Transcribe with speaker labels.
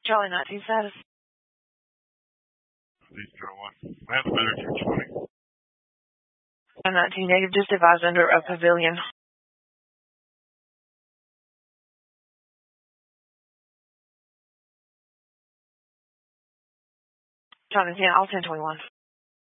Speaker 1: Charlie 19 status.
Speaker 2: East 01. I have the better 220.
Speaker 1: 19 negative, just advised under a pavilion. Charlie 10, all 1021.